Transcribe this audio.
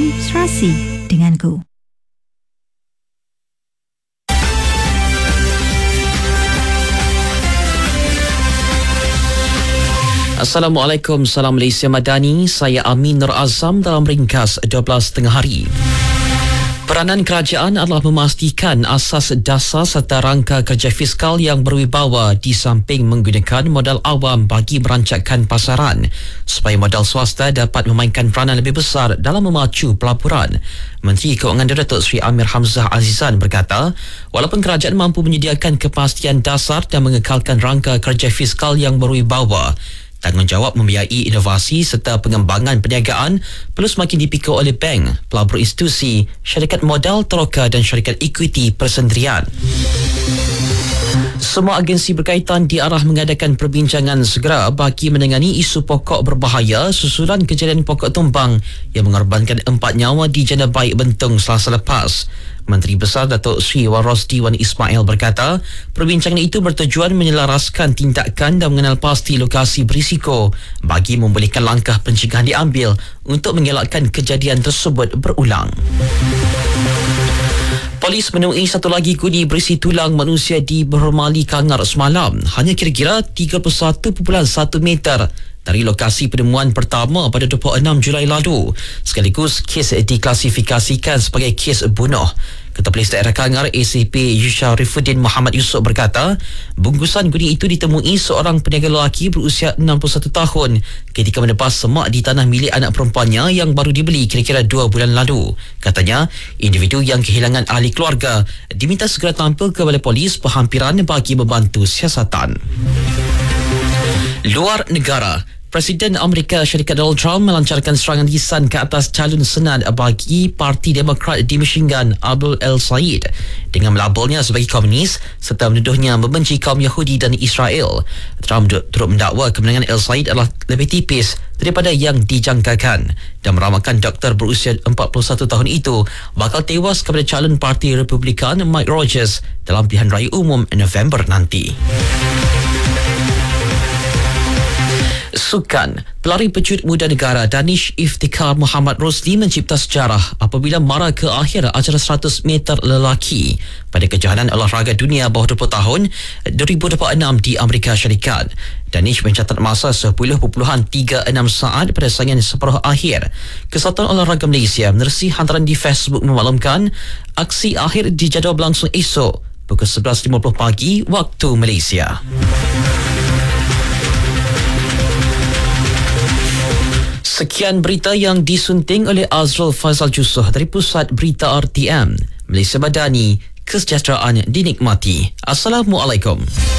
Malam Serasi denganku. Assalamualaikum, salam Malaysia Madani. Saya Amin Nur Azam dalam ringkas 12 tengah hari. Peranan kerajaan adalah memastikan asas dasar serta rangka kerja fiskal yang berwibawa di samping menggunakan modal awam bagi merancangkan pasaran supaya modal swasta dapat memainkan peranan lebih besar dalam memacu pelaburan. Menteri Keuangan Datuk Seri Amir Hamzah Azizan berkata, walaupun kerajaan mampu menyediakan kepastian dasar dan mengekalkan rangka kerja fiskal yang berwibawa, tanggungjawab membiayai inovasi serta pengembangan perniagaan perlu semakin dipikul oleh bank, pelabur institusi, syarikat modal teroka dan syarikat ekuiti persendirian. Semua agensi berkaitan diarah mengadakan perbincangan segera bagi menangani isu pokok berbahaya susulan kejadian pokok tumbang yang mengorbankan 4 nyawa di Jana Baik Bentong Selasa lepas. Menteri Besar Datuk Seri Wan Rosdi Wan Ismail berkata, perbincangan itu bertujuan menyelaraskan tindakan dan mengenal pasti lokasi berisiko bagi membolehkan langkah pencegahan diambil untuk mengelakkan kejadian tersebut berulang. Polis menemui satu lagi guni berisi tulang manusia di Bermali Kangar semalam, hanya kira-kira 31.1 meter dari lokasi penemuan pertama pada 26 Julai lalu. Sekaligus kes diklasifikasikan sebagai kes bunuh. Ketua Polis Daerah Kangar ACP Yusyarifuddin Muhammad Yusof berkata, bungkusan guni itu ditemui seorang peniaga lelaki berusia 61 tahun ketika menebas semak di tanah milik anak perempuannya yang baru dibeli kira-kira 2 bulan lalu. Katanya, individu yang kehilangan ahli keluarga diminta segera tampil ke Balai Polis Berhampiran bagi membantu siasatan. Luar negara, Presiden Amerika Syarikat Donald Trump melancarkan serangan lisan ke atas calon senat bagi Parti Demokrat di Michigan, Abdul El-Said, dengan melabelnya sebagai komunis serta menuduhnya membenci kaum Yahudi dan Israel. Trump turut mendakwa kemenangan El-Said adalah lebih tipis daripada yang dijangkakan dan meramalkan doktor berusia 41 tahun itu bakal tewas kepada calon Parti Republikan Mike Rogers dalam pilihan raya umum November nanti. Sukan, pelari pecut muda negara Danish Iftikhar Muhammad Rosli mencipta sejarah apabila mara ke akhir acara 100 meter lelaki pada kejohanan olahraga dunia bawah 20 tahun 2026 di Amerika Syarikat. Danish mencatat masa 10.36 saat pada saingan separuh akhir. Kesatuan Olahraga Malaysia menerusi hantaran di Facebook memaklumkan aksi akhir dijadual berlangsung esok pukul 11.50 pagi waktu Malaysia. Sekian berita yang disunting oleh Azrul Faizal Jusoh dari Pusat Berita RTM. Malaysia Madani, kesejahteraan dinikmati. Assalamualaikum.